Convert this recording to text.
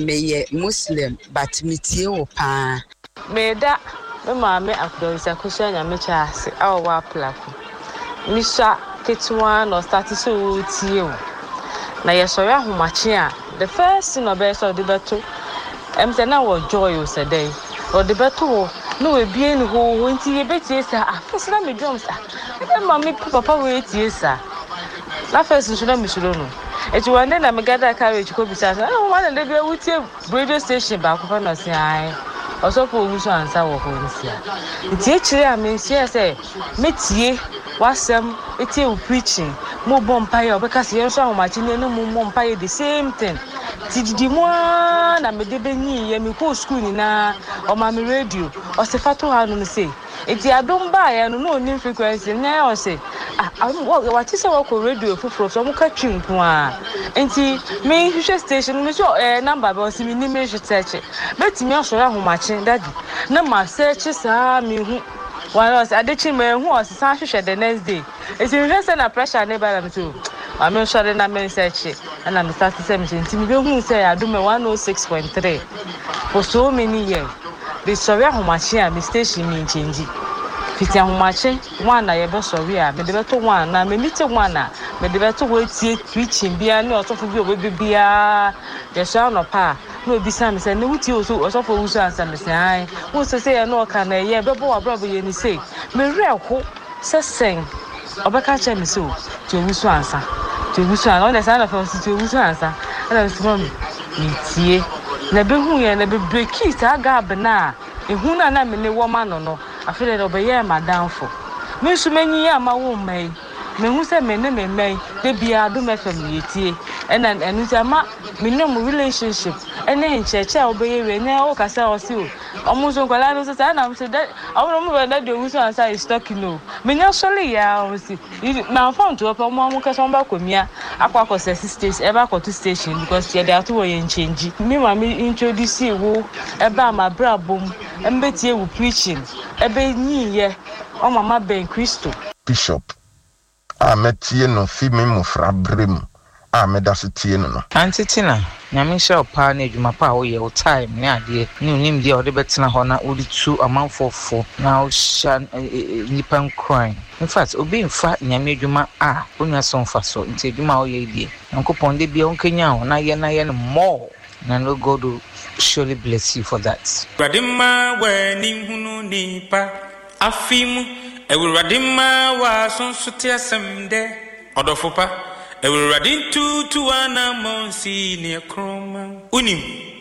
me Muslim but me tie wo pa me da me maame akdoisa kusha nya me chaase awa plako misha ketwa no start so tie wo na yesori ahomache a the first thing obe so de beto say na wo joy o say dey o de beto no we bie ni ho nti ye betie sa afese na me drums e ma me papa we tie sa la first nso na me suro no eti one na me gather carriage ko bisa sa one na dey wutie radio station ba ko fa no say ai osofo oguso ansa wo ho nsia nti e kire a me nsia say metie wasem etie u preaching mo bompaye obeka se yenso ahomachi ne no mo bompaye the same thing tididi mo na me de benyi ye me ko school ni na o ma me radio o se fato ha no say eti adom ba ya no no ni frequency na o say what is our radio fufuro so mo ka twinko a enti me hwehwe station me so number ba o si me ni me hwetche betimi asoro ahomachi daddy na ma search sa me hu was adechi me hu o sa hwehwe the next day eti me say na pressure na ba na so I mean, sorry, na me search and I'm starting to say, me who say I do me 106.3 for so many years. The sorry how much here, me station me change. Fiti how much one na yebe sorry me de beto one na me meet one na me de beto we tie preaching bia ni osofo bi obi bia the sound of pa no bi sam say no wuti oso osofo wusu ansam say ai wo say no ka na ye bebo abrobo ye ni say me reho se sing obeka che me so to wusu ansa to wusu an on the side of us to wusu ansa and so me tie na be hu ye na be break it aga na ehu na me ne wo ma no afele do be ye madam fo me su manyi ya ma wo mai me hu se me ne me mai de bia do me fam yetie ena enu ti ama me no mo relationship ena ncheche a obeye we ne o kasa o si o omo so kwala no so na so that omo mo be de wusu ansa is talking no me nya sole ya o si na phone to opo mo kasa on ba komia akwa station e ba to station because they are to we change me ma me introduce wo e ba ma brabom embetie wo preaching ebe nyiye o mama ben Christo Bishop metie no fi me mo frabrem medasetie no antitina nyame sha opa na adwuma pa wo ye o time ne ade ne unim dia o de betena ho na odi tu amanfofo na o sha nipan crime in fact obi mfa nyame adwuma onya so mfa so nti adwuma o ye die nkopon de bia onkanya ho na ye no more na no God will surely bless you for that. Radima we ni hunu nipa afimu ewuradima wa sonsote asemde odofopa ewuradin tu ana monsi ne kroma unim